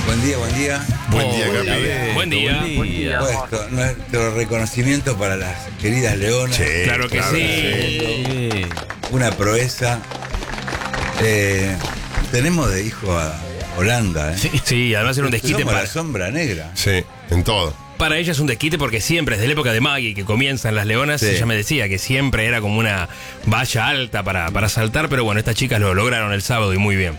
Buen día, buen día. Buen día, Capi. Buen día. Nuestro reconocimiento para las queridas leonas. Sí, Claro que sí. Una proeza. Tenemos de hijo a Holanda, ¿eh? Sí, además era un desquite Somos para... la sombra negra. Sí, en todo. Para ella es un desquite porque siempre, desde la época de Maggie, que comienzan las leonas, Sí. ella me decía que siempre era como una valla alta para saltar, pero bueno, estas chicas lo lograron el sábado y muy bien.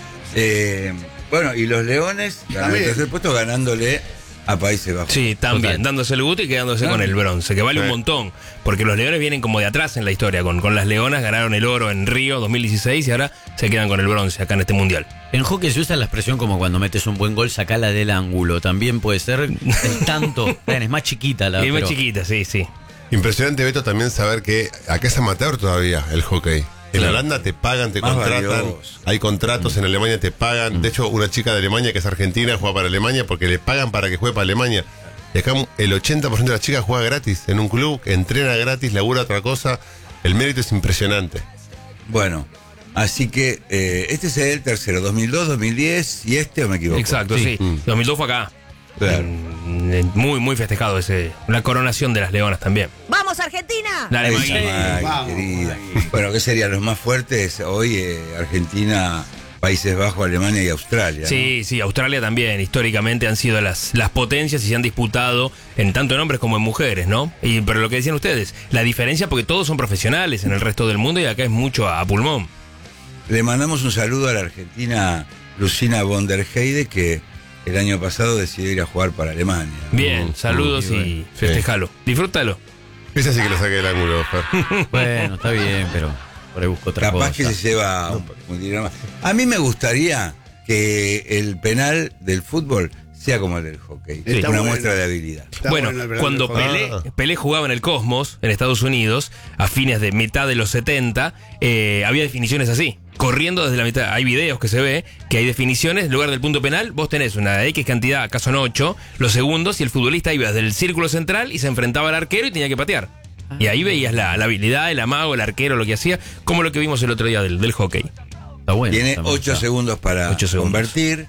Bueno, y los leones ganaron el tercer puesto ganándole a Países Bajos. Sí, también, Total. dándose el gusto y quedándose con el bronce, que vale un Sí. montón, porque los leones vienen como de atrás en la historia, con las leonas ganaron el oro en Río 2016 y ahora se quedan con el bronce acá en este mundial. En hockey se usa la expresión como cuando metes un buen gol, sacala del ángulo. También puede ser el tanto. Es más chiquita la Y más pero- chiquita, sí, sí. Impresionante, Beto, también saber que acá es amateur todavía el hockey. En Claro. Holanda te pagan, te Más contratan. valioso. Hay contratos en Alemania, te pagan. De hecho, una chica de Alemania que es argentina juega para Alemania porque le pagan para que juegue para Alemania. Y acá el 80% de las chicas juega gratis en un club, entrena gratis, labura otra cosa. El mérito es impresionante. Bueno, así que este es el tercero, 2002, 2010 y o me equivoco. Exacto, sí. 2002 fue acá. Claro. Muy, muy festejado la coronación de las leonas también. ¡Vamos, Argentina! La de Ay, Maggie. Maggie, Vamos, querida. Bueno, ¿qué serían los más fuertes hoy? Argentina, Países Bajos, Alemania y Australia. Sí, sí, Australia también, históricamente han sido las potencias y se han disputado en tanto en hombres como en mujeres, ¿no? Pero lo que decían ustedes, la diferencia porque todos son profesionales en el resto del mundo y acá es mucho a pulmón. ¿No? Le mandamos un saludo a la argentina Lucina von der Heide, que el año pasado decidió ir a jugar para Alemania. Bien, saludos y festejalo. Disfrútalo. Esa sí que lo saqué del ángulo, Fer. Bueno, está bien, pero por ahí busco otra Capaz cosa. que se lleva un dinero más. A mí me gustaría que el penal del fútbol sea como el del hockey. Está Una bueno. muestra de habilidad. Está Bueno, bueno el verano cuando del hockey. Pelé jugaba en el Cosmos, en Estados Unidos, a fines de mitad de los 70, había definiciones así. Corriendo desde la mitad, hay videos que se ve que hay definiciones, en lugar del punto penal, vos tenés una X cantidad, acá son 8, los segundos, y el futbolista iba desde el círculo central y se enfrentaba al arquero y tenía que patear. Y ahí veías la habilidad, el amago, el arquero, lo que hacía, como lo que vimos el otro día del hockey. Está bueno. Tiene está 8 bueno. segundos para 8 segundos. convertir.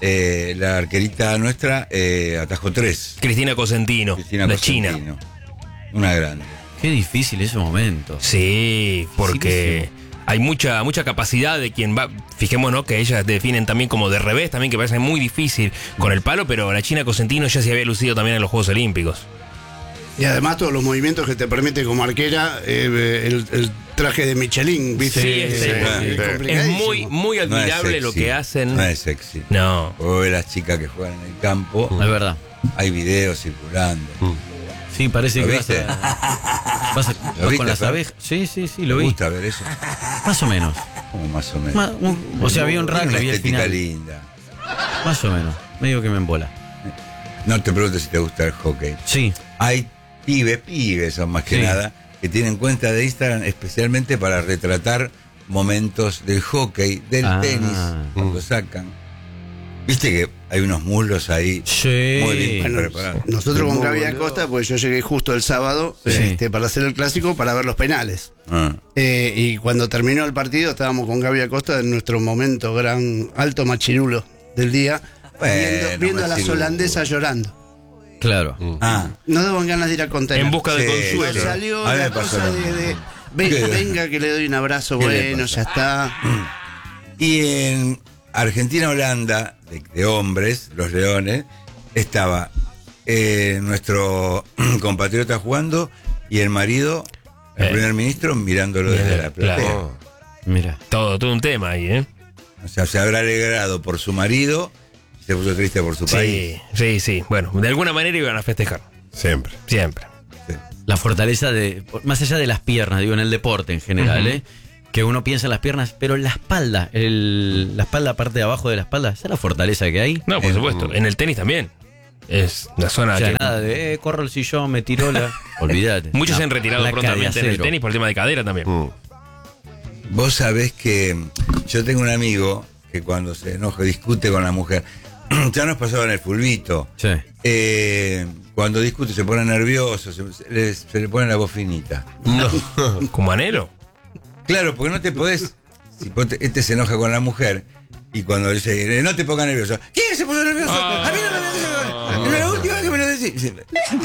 La arquerita nuestra atajó 3. Cristina Cosentino, Cristina la Cosentino. China. Una grande. Qué difícil ese momento. Sí, porque hay mucha capacidad de quien va. Fijémonos que ellas definen también como de revés, también que parece muy difícil con el palo, pero la China Cosentino ya se había lucido también en los Juegos Olímpicos. Y además todos los movimientos que te permite como arquera el traje de Michelin, ¿viste? Sí, Es es complicadísimo. muy No es admirable lo sexy, que hacen. No es sexy. No. O ve las chicas que juegan en el campo. Es verdad. Hay videos circulando. Sí, parece ¿Lo que viste? vas viste, con las Fer? abejas. Sí, lo ¿Te vi. gusta ver eso? Más o menos. Como más o menos. O sea, vi un Tiene rugby una vi el estética final. linda. Más o menos. Medio que me embola. No te pregunto si te gusta el hockey. Sí. Hay pibes son más que Sí. nada, que tienen cuenta de Instagram especialmente para retratar momentos del hockey, del tenis, cuando sacan. Viste que hay unos muslos ahí Sí. muy bien Bueno, preparados. nosotros con Muy Gaby boludo. Acosta, pues yo llegué justo el sábado Sí. para hacer el clásico para ver los penales. Ah. Y cuando terminó el partido estábamos con Gaby Acosta en nuestro momento gran alto machirulo del día, Bueno, viendo a las machirulo. holandesas llorando. Claro. Ah, No daban ganas de ir al container. En busca de Sí, consuelo. sí. Salió A mí la me pasó cosa lo de, mismo. "Ven- venga que le doy un abrazo, ¿Qué le bueno, pasa? ya está. y en Argentina-Holanda, de hombres, los leones, estaba nuestro compatriota jugando y el marido, el primer ministro, mirándolo desde la platea. Claro. Mira. Todo un tema ahí, ¿eh? O sea, se habrá alegrado por su marido y se puso triste por su país. Sí. Bueno, de alguna manera iban a festejar. Siempre. Siempre. La fortaleza de. Más allá de las piernas, digo, en el deporte en general, ¿eh? Que uno piensa en las piernas, pero la espalda, la espalda, parte de abajo de la espalda, esa es la fortaleza que hay. No, por supuesto. En el tenis también. Es la zona O sea, que nada de corro el sillón, me tiró la. Olvídate. muchos La se han retirado placa de prontamente en el acero. tenis por el tema de cadera también. Vos sabés que yo tengo un amigo que cuando se enoja, discute con la mujer, ya nos pasaba en el fulbito. Sí. Cuando discute se pone nervioso, se le pone la voz finita. ¿Con Manero? Claro, porque no te podés. Si este se enoja con la mujer, Y cuando dice, no te pongas nervioso. ¿Quién se puso nervioso? A mí no me nervioso. Es la última vez que me lo decís.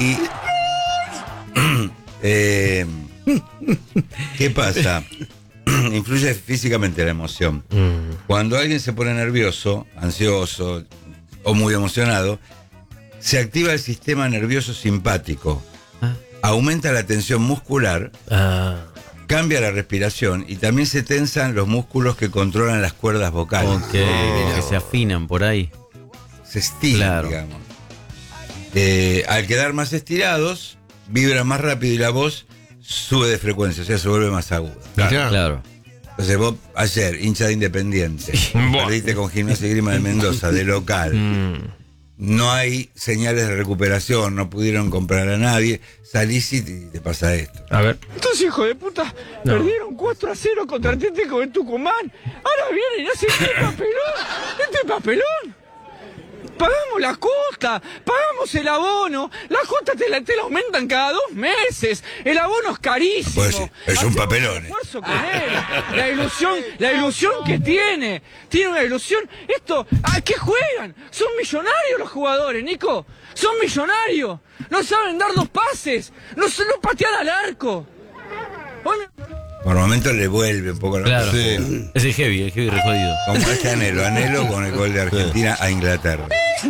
¿Qué pasa? Influye físicamente la emoción. Cuando alguien se pone nervioso, ansioso o muy emocionado, se activa el sistema nervioso simpático. Aumenta la tensión muscular, cambia la respiración y también se tensan los músculos que controlan las cuerdas vocales. Ok, que se afinan por ahí. Se estiran, Claro. digamos. Al quedar más estirados, vibra más rápido y la voz sube de frecuencia, o sea, se vuelve más aguda. Mirá. Claro. Entonces vos, ayer, hincha de Independiente, perdiste con Gimnasia y Grima de Mendoza, de local. No hay señales de recuperación, no pudieron comprar a nadie, salís y te pasa esto. A ver. Estos hijos de puta perdieron 4-0 contra Atlético de Tucumán. Ahora vienen y hacen este papelón. Este papelón. Pagamos la cuota, pagamos el abono. La cuota te la aumentan cada 2 meses. El abono es carísimo. Pues sí, es un Hacemos papelón. esfuerzo con él. La ilusión que tiene. Tiene una ilusión. Esto, ¿a qué juegan? Son millonarios los jugadores, Nico. Son millonarios. No saben dar 2 pases. No patean al arco. Hoy me- Por momentos le vuelve un poco la Claro. Sí. Es el heavy re jodido. Como este anhelo con el gol de Argentina a Inglaterra.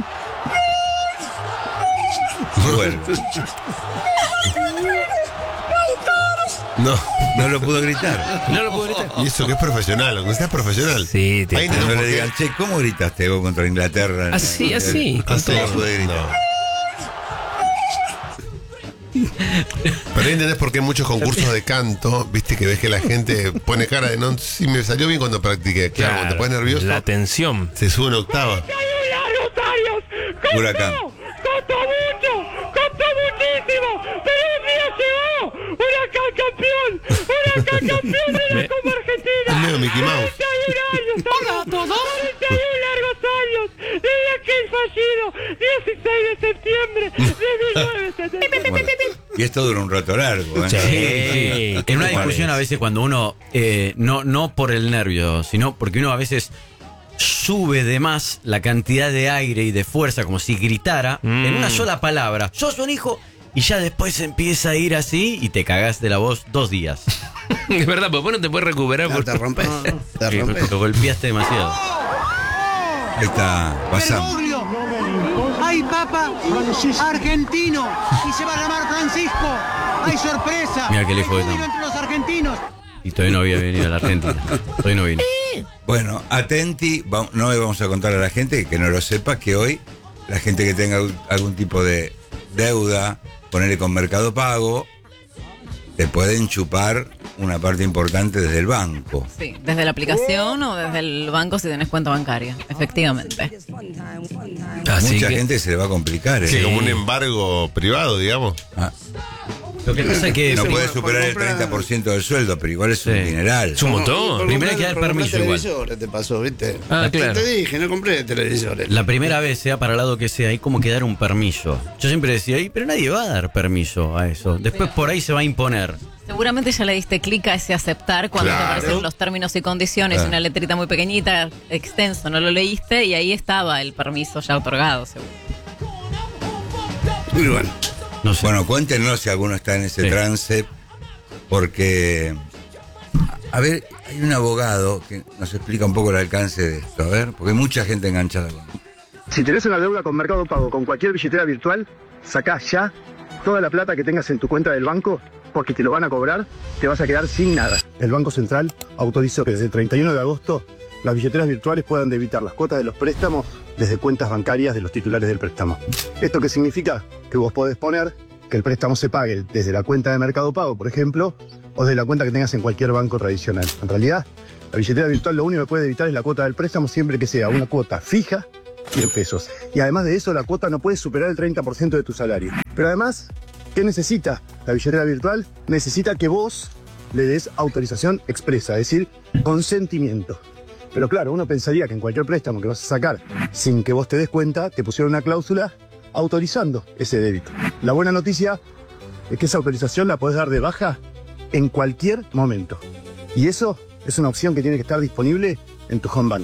Vuelve. No. No lo pudo gritar. No lo puedo gritar. Y eso que es profesional, aunque seas profesional. Sí, te- Ahí No tenés le por qué. digan, che, ¿cómo gritaste vos contra Inglaterra? Así, así. Así. No pude gritar. No. Pero ahí entendés por qué en muchos concursos de canto, viste que ves que la gente pone cara de no, sí me salió bien cuando practiqué. Claro, cuando te pones nervioso, La tensión. se sube una octava. Huracán. ¡Costó mucho! ¡Costó muchísimo! ¡Pero un día llegó! ¡Huracán campeón! ¡Huracán campeón de la Copa Argentina! Es medio Mickey Mouse. 41 años! ¡Hola a todos! 41 largos años! Desde aquel fallido 16 de septiembre de 1970. Y esto dura un rato largo, ¿eh? Sí. En una discusión a veces cuando uno, no por el nervio, sino porque uno a veces sube de más la cantidad de aire y de fuerza, como si gritara, en una sola palabra, sos un hijo, y ya después empieza a ir así y te cagás de la voz 2 días. Es verdad, porque vos no te puedes recuperar. Te rompes. Te Porque rompes. lo golpeaste demasiado. Ahí está, pasamos. Bergoglio. Hay papa argentino y se va a llamar Francisco. Hay sorpresa. Mira qué lejos Hay estamos. júbilo entre los argentinos. Y todavía no había venido a la Argentina. Todavía no vino. Bueno, atenti, no le vamos a contar a la gente que no lo sepa que hoy la gente que tenga algún tipo de deuda, ponerle con Mercado Pago, te pueden chupar una parte importante desde el banco. Sí, desde la aplicación o desde el banco si tenés cuenta bancaria, efectivamente. Así Mucha que- gente se le va a complicar. Que ¿eh? como un embargo privado, digamos. Ah, Lo que pasa es que no puede por superar el comprar- 30% del sueldo, pero igual es un Sí. dineral. Es un montón. Primero hay que dar Por comprar permiso igual. televisores te pasó, ¿viste? Ah, claro. Te dije, no compré televisores. la primera vez, sea para el lado que sea, hay como que dar un permiso. Yo siempre decía, "Ay, pero nadie va a dar permiso a eso. Después por ahí se va a imponer. Seguramente ya le diste clic a ese aceptar cuando Claro. te aparecen los términos y condiciones, Claro. una letrita muy pequeñita, extenso, no lo leíste y ahí estaba el permiso ya otorgado, seguro. Muy bueno. No sé. Bueno, cuéntenos si alguno está en ese Sí. trance, porque, a ver, hay un abogado que nos explica un poco el alcance de esto, a ver, porque hay mucha gente enganchada con esto. Si tenés una deuda con Mercado Pago, con cualquier billetera virtual, sacá ya toda la plata que tengas en tu cuenta del banco, porque te lo van a cobrar, te vas a quedar sin nada. El Banco Central autorizó que desde el 31 de agosto las billeteras virtuales puedan debitar las cuotas de los préstamos desde cuentas bancarias de los titulares del préstamo. ¿Esto qué significa? Que vos podés poner que el préstamo se pague desde la cuenta de Mercado Pago, por ejemplo, o desde la cuenta que tengas en cualquier banco tradicional. En realidad, la billetera virtual lo único que puede debitar es la cuota del préstamo siempre que sea una cuota fija 100 pesos. Y además de eso, la cuota no puede superar el 30% de tu salario. Pero además, ¿qué necesita la billetera virtual? Necesita que vos le des autorización expresa, es decir, consentimiento. Pero claro, uno pensaría que en cualquier préstamo que vas a sacar sin que vos te des cuenta, te pusieron una cláusula autorizando ese débito. La buena noticia es que esa autorización la podés dar de baja en cualquier momento. Y eso es una opción que tiene que estar disponible en tu home banking.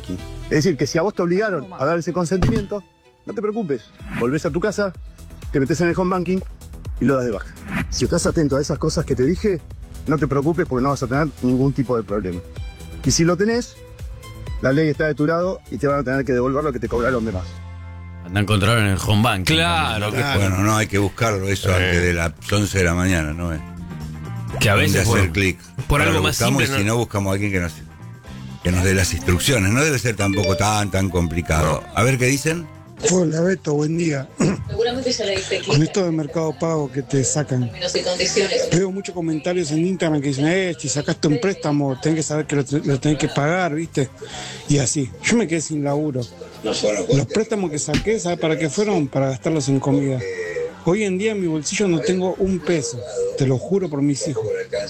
Es decir, que si a vos te obligaron a dar ese consentimiento, no te preocupes. Volvés a tu casa, te metes en el home banking y lo das de baja. Si estás atento a esas cosas que te dije, no te preocupes porque no vas a tener ningún tipo de problema. Y si lo tenés, la ley está de tu lado y te van a tener que devolver lo que te cobraron de más. Andan control en el home bank. Claro. Bueno, no, hay que buscarlo eso antes de las 11 de la mañana, ¿no? Que a veces hacer bueno, clic. por Ahora algo lo más buscamos, simple. y si no, buscamos a alguien que nos dé las instrucciones. No debe ser tampoco tan complicado. A ver qué dicen. Hola Beto, buen día. Seguramente ya le diste Con esto de Mercado Pago que te sacan, términos y condiciones. veo muchos comentarios en Instagram que dicen, si sacaste un préstamo, tenés que saber que lo tenés que pagar, ¿viste? Y así. Yo me quedé sin laburo. Los préstamos que saqué, ¿sabes para qué fueron? Para gastarlos en comida. Hoy en día en mi bolsillo no tengo un peso, te lo juro por mis hijos.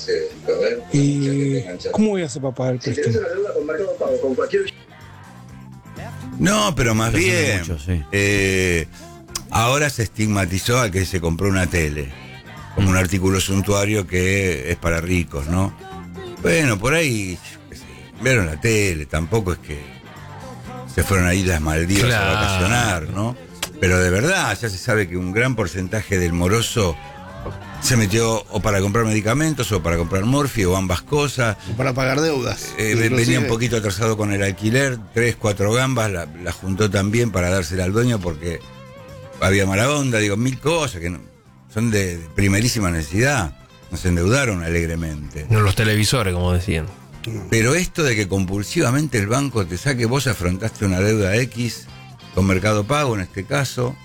¿Y cómo voy a hacer para pagar el préstamo? No, pero más Está bien, haciendo mucho, sí. ahora se estigmatizó al que se compró una tele, como un artículo suntuario que es para ricos, ¿no? Bueno, por ahí, yo qué sé, vieron la tele, tampoco es que se fueron a Islas Maldivas Claro. a vacacionar, ¿no? Pero de verdad, ya se sabe que un gran porcentaje del moroso se metió o para comprar medicamentos o para comprar morfia o ambas cosas. Para pagar deudas. Venía un poquito atrasado con el alquiler, 3, 4 gambas, la juntó también para dársela al dueño porque había mala onda, digo, 1000 cosas que son de primerísima necesidad. Nos endeudaron alegremente. No los televisores, como decían. Pero esto de que compulsivamente el banco te saque, vos afrontaste una deuda X con Mercado Pago en este caso,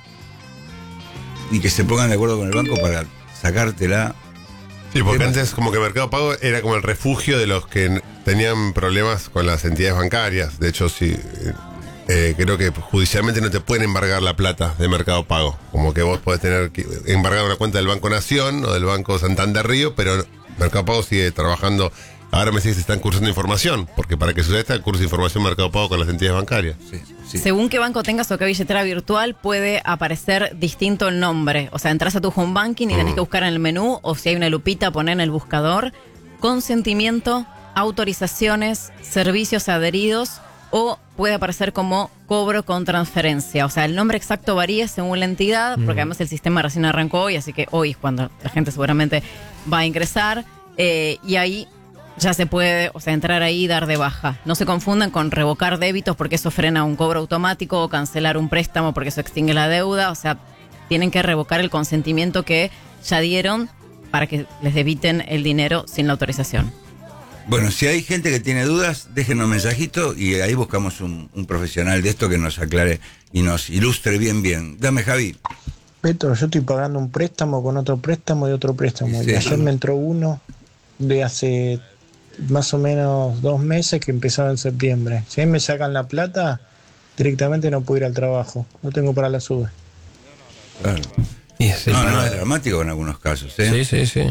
y que se pongan de acuerdo con el banco para sacártela. Sí, porque ¿Qué antes como que Mercado Pago era como el refugio de los que tenían problemas con las entidades bancarias. De hecho, sí, creo que judicialmente no te pueden embargar la plata de Mercado Pago. Como que vos podés tener embargada una cuenta del Banco Nación o del Banco Santander Río, pero Mercado Pago sigue trabajando. Ahora me dice que se están cursando información, porque para que suceda el curso de información Mercado Pago con las entidades bancarias. Sí. Según qué banco tengas o qué billetera virtual, puede aparecer distinto el nombre. O sea, entras a tu home banking y tenés que buscar en el menú, o si hay una lupita, poner en el buscador consentimiento, autorizaciones, servicios adheridos, o puede aparecer como cobro con transferencia. O sea, el nombre exacto varía según la entidad, porque además el sistema recién arrancó hoy, así que hoy es cuando la gente seguramente va a ingresar, y ahí ya se puede, o sea, entrar ahí y dar de baja. No se confundan con revocar débitos porque eso frena un cobro automático o cancelar un préstamo porque eso extingue la deuda. O sea, tienen que revocar el consentimiento que ya dieron para que les debiten el dinero sin la autorización. Bueno, si hay gente que tiene dudas, déjenos un mensajito y ahí buscamos un profesional de esto que nos aclare y nos ilustre bien. Dame, Javi. Beto, yo estoy pagando un préstamo con otro préstamo y otro préstamo. Sí. Y ayer me entró uno de hace más o menos 2 meses que empezaba en septiembre. Si a mí me sacan la plata, directamente no puedo ir al trabajo. No tengo para la sube. Claro. No, es dramático en algunos casos, ¿eh? Sí.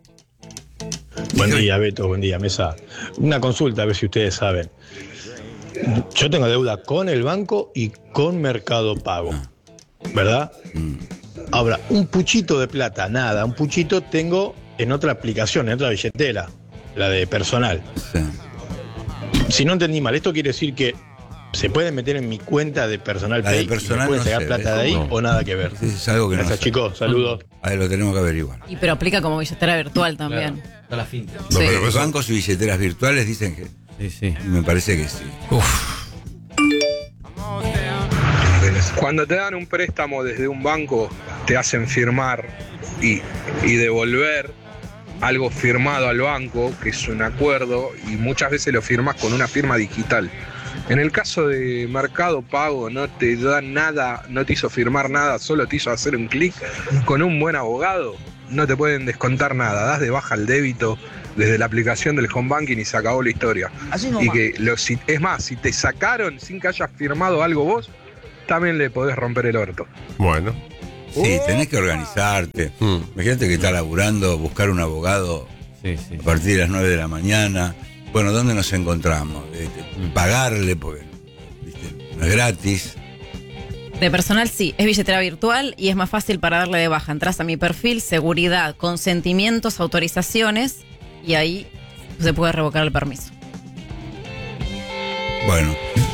Buen día, Beto, buen día, mesa. Una consulta, a ver si ustedes saben. Yo tengo deuda con el banco y con Mercado Pago, ¿verdad? Ahora, un puchito de plata, nada, un puchito tengo en otra aplicación, en otra billetera, la de personal. Sí. Si no entendí mal, ¿esto quiere decir que se puede meter en mi cuenta de personal La de Pay personal y me pueden no sacar sé, plata de ahí no. o nada que ver? Sí, es algo que Gracias, no sé. chicos, saludos. Ahí lo tenemos que averiguar. Y pero aplica como billetera virtual también. Está la finta. No, Sí. pero los bancos y billeteras virtuales dicen que... Sí. Y me parece que sí. Cuando te dan un préstamo desde un banco, te hacen firmar y devolver algo firmado al banco, que es un acuerdo, y muchas veces lo firmas con una firma digital. En el caso de Mercado Pago no te da nada, no te hizo firmar nada, solo te hizo hacer un clic con un buen abogado, no te pueden descontar nada, das de baja el débito desde la aplicación del home banking y se acabó la historia. Y que es más, si te sacaron sin que hayas firmado algo vos, también le podés romper el orto. Bueno. Sí, tenés que organizarte. Imagínate que estás laburando, buscar un abogado a partir de las 9 de la mañana. Bueno, ¿dónde nos encontramos? Pagarle, porque ¿viste? No es gratis. De personal sí, es billetera virtual y es más fácil para darle de baja. Entrás a mi perfil, seguridad, consentimientos, autorizaciones y ahí se puede revocar el permiso. Bueno,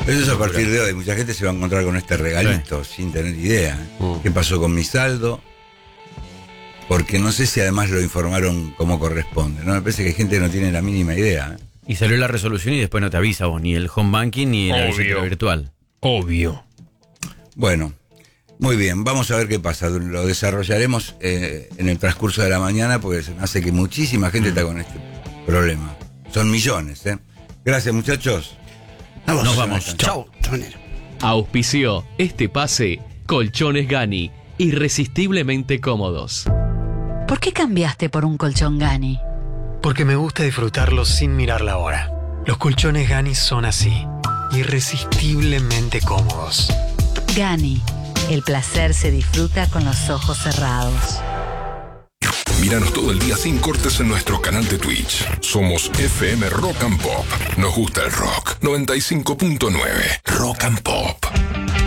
Eso es a partir de hoy. Mucha gente se va a encontrar con este regalito sin tener idea. ¿Qué pasó con mi saldo? Porque no sé si además lo informaron como corresponde, ¿no? Me parece que hay gente que no tiene la mínima idea. Y salió la resolución y después no te avisa vos, ni el home banking ni la billetera virtual. Obvio. Bueno, muy bien, vamos a ver qué pasa. Lo desarrollaremos en el transcurso de la mañana porque se me hace que muchísima gente está con este problema. Son millones, ¿eh? Gracias, muchachos. Nos vamos. Chau. Auspició este pase Colchones Gani, irresistiblemente cómodos. ¿Por qué cambiaste por un colchón Gani? Porque me gusta disfrutarlo sin mirar la hora. Los colchones Gani son así, irresistiblemente cómodos. Gani, el placer se disfruta con los ojos cerrados. Míranos todo el día sin cortes en nuestro canal de Twitch. Somos FM Rock and Pop. Nos gusta el rock. 95.9 Rock and Pop.